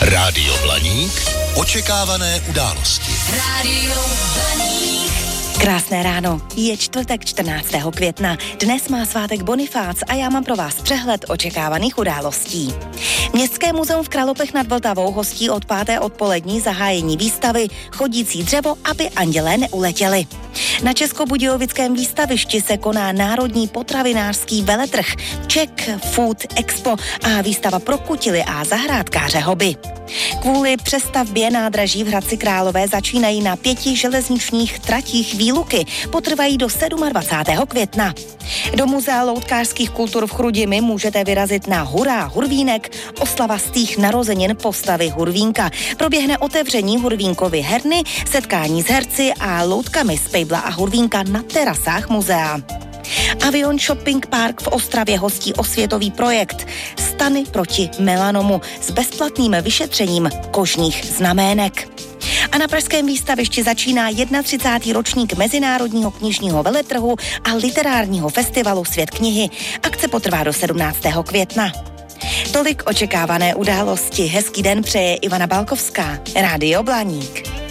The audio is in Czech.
Rádio Blaník. Očekávané události. Rádio Blaník. Krásné ráno, je čtvrtek 14. května. Dnes má svátek Bonifác a já mám pro vás přehled očekávaných událostí. Městské muzeum v Kralupech nad Vltavou hostí od 5. odpolední zahájení výstavy Chodící dřevo, aby andělé neuletěli. Na Českobudějovickém výstavišti se koná Národní potravinářský veletrh Czech Food Expo a výstava pro kutily a zahrádkáře hobby. Kvůli přestavbě nádraží v Hradci Králové začínají na 5 železničních tratích výluky, potrvají do 27. května. Do Muzea loutkářských kultur v Chrudimi můžete vyrazit na Hurá Hurvínek, oslava stých narozenin postavy Hurvínka. Proběhne otevření Hurvínkovy herny, setkání s herci a loutkami z Pejbla a Hurvínka na terasách muzea. Avion Shopping Park v Ostravě hostí osvětový projekt Stany proti melanomu s bezplatným vyšetřením kožních znamének. A na pražském výstavišti začíná 31. ročník Mezinárodního knižního veletrhu a literárního festivalu Svět knihy. Akce potrvá do 17. května. Tolik očekávané události. Hezký den přeje Ivana Balkovská. Rádio Blaník.